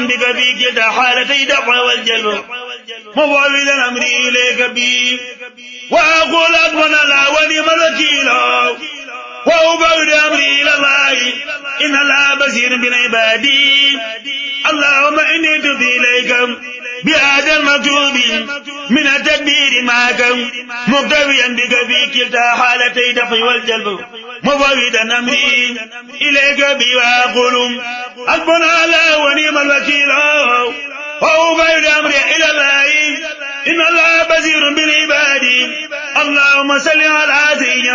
بك في كلتا حالتي دفع والجلب مفوضا أمري إليك بي وأقول أدمنا لا ونعم الوكيل وأبعد أمري إلى الله إن الله بصير بالعباد اللهم إني تبت إليك بهذا المكتوب من التدبير معك مقتويا بك في كلتا حالتي دفع والجلب مفوضا أمري إليك بي وأقول أدمنا لا ونعم الوكيل وأبعد أمري إلى الله إن الله بصير بالعباد اللهم صل على سيدنا